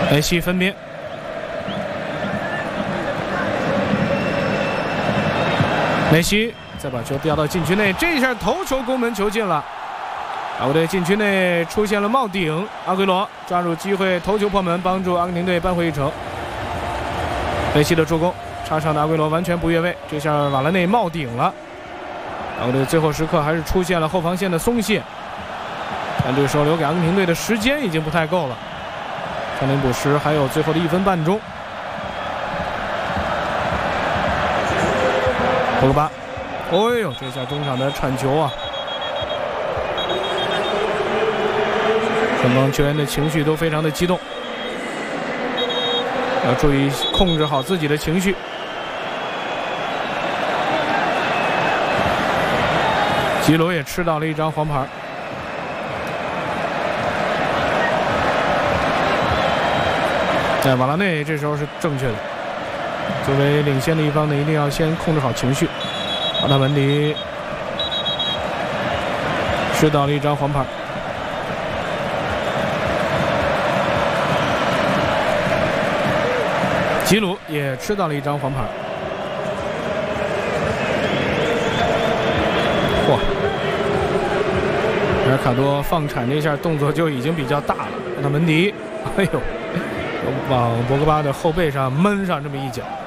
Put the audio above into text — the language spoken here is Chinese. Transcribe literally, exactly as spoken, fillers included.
梅西分边，梅西再把球吊到禁区内，这一下头球攻门球进了。法国队禁区内出现了帽顶，阿圭罗抓住机会头球破门，帮助阿根廷队扳回一城。梅西的助攻，插上的阿圭罗完全不越位，这下瓦拉内帽顶了。法国队最后时刻还是出现了后防线的松懈，但这个时候留给阿根廷队的时间已经不太够了。伤停补时还有最后的一分半钟。博格巴，哦呦，这下中场的铲球啊！双方球员的情绪都非常的激动，要注意控制好自己的情绪。吉罗也吃到了一张黄牌。但瓦拉内这时候是正确的，作为领先的一方呢，一定要先控制好情绪。奥塔门迪吃到了一张黄牌。吉鲁也吃到了一张黄牌。嚯！尔卡多放铲这下动作就已经比较大了。奥塔门迪，哎呦，往博格巴的后背上闷上这么一脚。